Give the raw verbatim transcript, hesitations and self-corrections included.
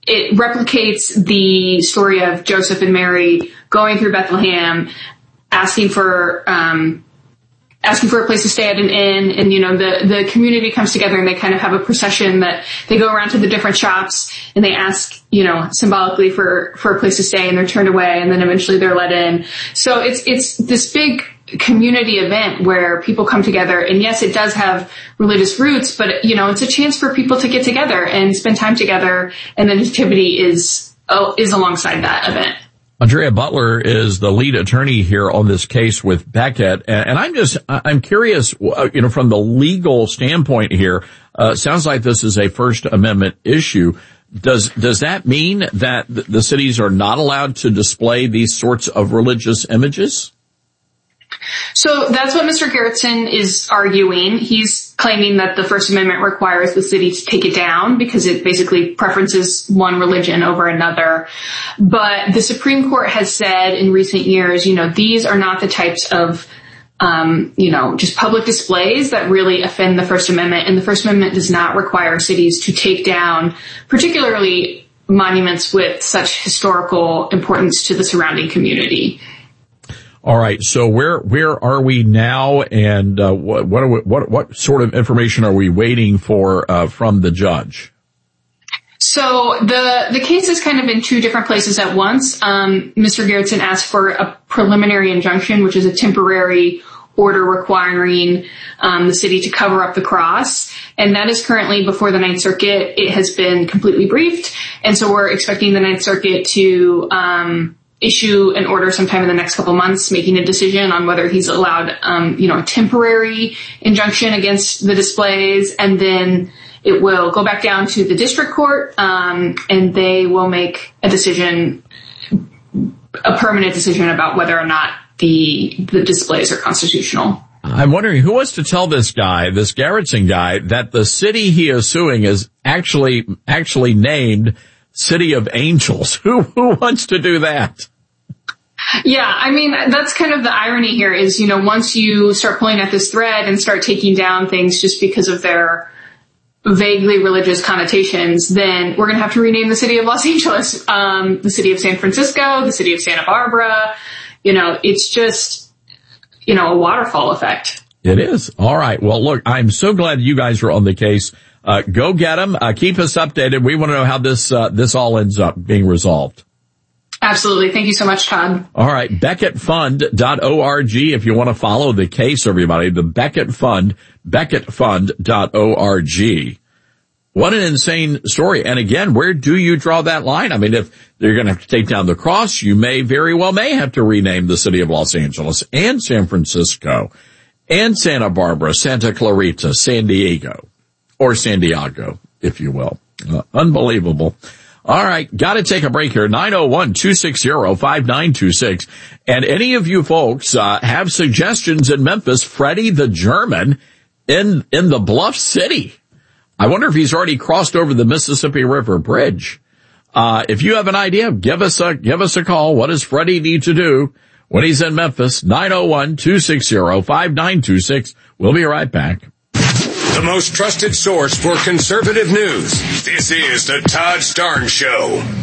it replicates the story of Joseph and Mary going through Bethlehem, asking for, um, asking for a place to stay at an inn, and, you know, the, the community comes together and they kind of have a procession that they go around to the different shops and they ask, you know, symbolically for, for a place to stay, and they're turned away, and then eventually they're let in. So it's, it's this big community event where people come together, and yes, it does have religious roots, but, you know, it's a chance for people to get together and spend time together, and the nativity is, oh, is alongside that event. Andrea Butler is the lead attorney here on this case with Becket. And I'm just, I'm curious, you know, from the legal standpoint here, uh, sounds like this is a First Amendment issue. Does, does that mean that the cities are not allowed to display these sorts of religious images? So that's what Mister Gerritsen is arguing. He's claiming that the First Amendment requires the city to take it down because it basically preferences one religion over another. But the Supreme Court has said in recent years, you know, these are not the types of, um, you know, just public displays that really offend the First Amendment. And the First Amendment does not require cities to take down particularly monuments with such historical importance to the surrounding community. All right. So where, where are we now? And, uh, what, what, are we, what, what sort of information are we waiting for, uh, from the judge? So the, the case is kind of in two different places at once. Um, Mister Gerritsen asked for a preliminary injunction, which is a temporary order requiring, um, the city to cover up the cross. And that is currently before the Ninth Circuit. It has been completely briefed. And so we're expecting the Ninth Circuit to, um, issue an order sometime in the next couple months, making a decision on whether he's allowed, um, you know, a temporary injunction against the displays, and then it will go back down to the district court, um, and they will make a decision, a permanent decision about whether or not the the displays are constitutional. I'm wondering who wants to tell this guy, this Gerritsen guy, that the city he is suing is actually actually named City of Angels. Who who wants to do that? Yeah, I mean, that's kind of the irony here is, you know, once you start pulling at this thread and start taking down things just because of their vaguely religious connotations, then we're going to have to rename the city of Los Angeles, um, the city of San Francisco, the city of Santa Barbara. You know, it's just, you know, a waterfall effect. It is. All right. Well, look, I'm so glad you guys are on the case. Uh, go get them. Uh, keep us updated. We want to know how this, uh, this all ends up being resolved. Absolutely. Thank you so much, Todd. All right. Becket Fund dot org if you want to follow the case, everybody. The Becket Fund, Becket Fund dot org. What an insane story. And again, where do you draw that line? I mean, if they're going to have to take down the cross, you may very well may have to rename the city of Los Angeles and San Francisco and Santa Barbara, Santa Clarita, San Diego, or San Diego, if you will. Uh, unbelievable. All right. Got to take a break here. nine oh one, two six zero, five nine two six. And any of you folks, uh, have suggestions in Memphis, Freddie the German in, in the Bluff City. I wonder if he's already crossed over the Mississippi River Bridge. Uh, if you have an idea, give us a, give us a call. What does Freddie need to do when he's in Memphis? nine oh one, two six zero, five nine two six. We'll be right back. The most trusted source for conservative news. This is the Todd Starnes Show.